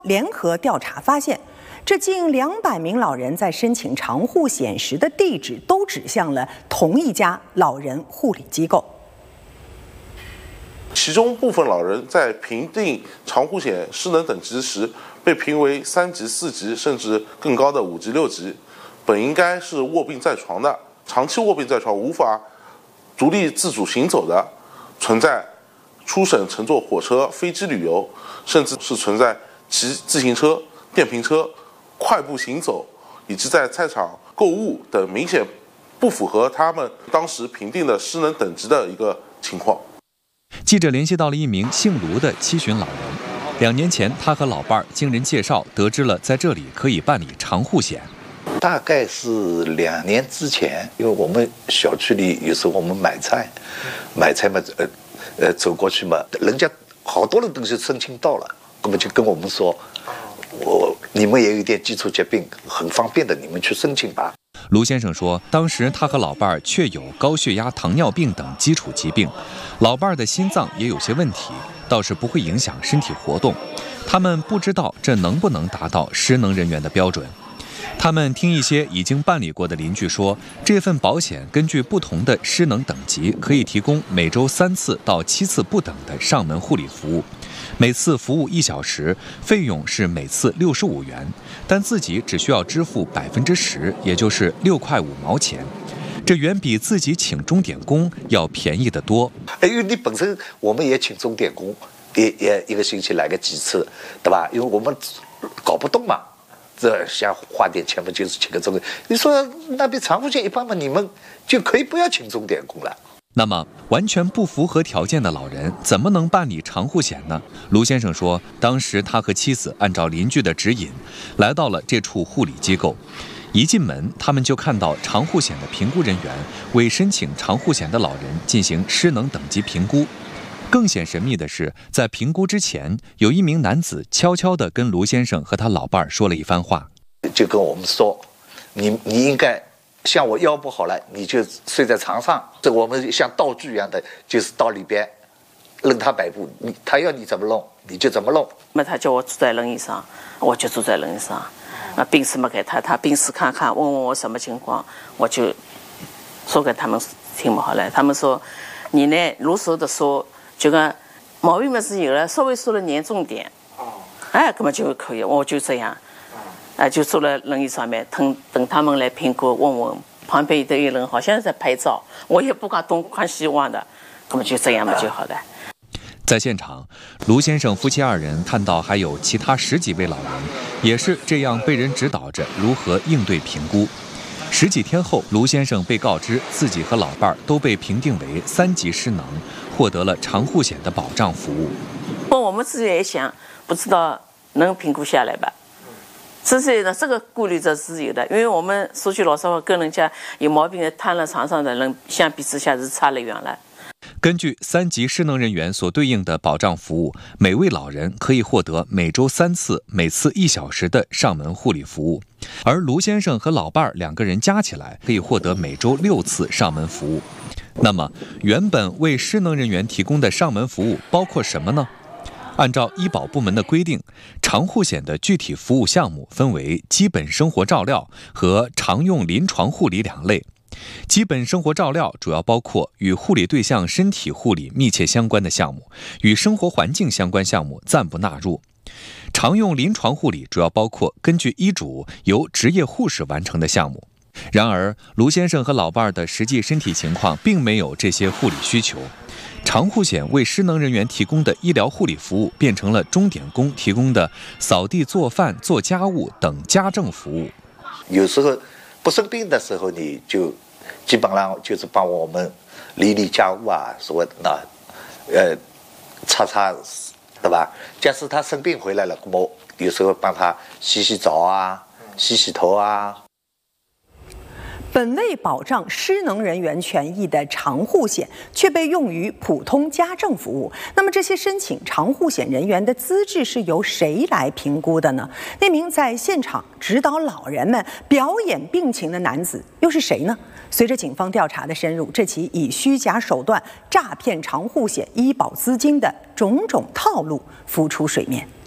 联合调查发现，这近200名老人在申请长护险时的地址都指向了同一家老人护理机构。 其中部分老人在评定长护险失能等级时，被评为3级、4级，甚至更高的5级、6级。本应该是卧病在床的，长期卧病在床，无法独立自主行走的，存在出省乘坐火车、飞机旅游，甚至是存在骑自行车、电瓶车、快步行走，以及在菜场购物等明显不符合他们当时评定的失能等级的一个情况。 记者联系到了一名姓卢的七旬老人，2年前他和老伴儿经人介绍得知了在这里可以办理长护险。 大概是2年之前，因为我们小区里有时候我们买菜嘛，走过去嘛，人家好多人都是申请到了，那么就跟我们说，你们也有一点基础疾病，很方便的，你们去申请吧。 卢先生说，当时他和老伴儿确有高血压、糖尿病等基础疾病，老伴儿的心脏也有些问题，倒是不会影响身体活动。他们不知道这能不能达到失能人员的标准。他们听一些已经办理过的邻居说，这份保险根据不同的失能等级，可以提供每周3次到7次不等的上门护理服务，每次服务1小时，费用是每次65元，但自己只需要支付10%，也就是6块5毛钱。这远比自己请钟点工要便宜得多。 因为你本身我们也请钟点工，也一个星期来个几次，对吧？因为我们搞不动嘛。这想花点钱嘛，就是请个钟点。你说那边长护险一般嘛，你们就可以不要请钟点工了。 那么完全不符合条件的老人怎么能办理长护险呢？卢先生说，当时他和妻子按照邻居的指引，来到了这处护理机构。一进门，他们就看到长护险的评估人员为申请长护险的老人进行失能等级评估。更显神秘的是，在评估之前，有一名男子悄悄地跟卢先生和他老伴儿说了一番话， 就跟我们说，你应该像我腰不好了，你就睡在床上，这我们像道具一样的，就是到里边任他摆布，他要你怎么弄你就怎么弄。 那他叫我坐在轮椅上，我就坐在轮椅上，病史没给他病史看看，问我什么情况，我就说给他们听嘛。后来他们说，你呢如实的说，这个毛病嘛是有了，稍微说了严重点，根本就可以，我就这样，就坐在轮椅上面，等他们来评估，问我旁边的一个人好像在拍照，我也不敢东看西望的，根本就这样嘛就好了。 在现场，卢先生夫妻2人看到还有其他10几位老人，也是这样被人指导着如何应对评估。10几天后，卢先生被告知自己和老伴儿都被评定为3级失能，获得了长护险的保障服务。 我们自己也想，不知道能评估下来吧？这个顾虑这是有的，因为我们说句老实话，跟人家有毛病的瘫在床上的人相比之下是差得远了。 根据3级失能人员所对应的保障服务，每位老人可以获得每周3次，每次1小时的上门护理服务，而卢先生和老伴儿2个人加起来可以获得每周6次上门服务。那么，原本为失能人员提供的上门服务包括什么呢？按照医保部门的规定，长护险的具体服务项目分为基本生活照料和常用临床护理2类。基本生活照料主要包括与护理对象身体护理密切相关的项目，与生活环境相关项目暂不纳入。常用临床护理主要包括根据医嘱由执业护士完成的项目。然而，卢先生和老伴儿的实际身体情况并没有这些护理需求。长护险为失能人员提供的医疗护理服务变成了钟点工提供的扫地、做饭、做家务等家政服务。 有时候不生病的时候，你就基本上就是帮我们理家务啊，所谓的擦，对吧？假使他生病回来了，我有时候帮他洗澡啊，洗头啊。 本为保障失能人员权益的长护险，却被用于普通家政服务。那么，这些申请长护险人员的资质是由谁来评估的呢？那名在现场指导老人们表演病情的男子又是谁呢？随着警方调查的深入，这起以虚假手段诈骗长护险医保资金的种种套路浮出水面。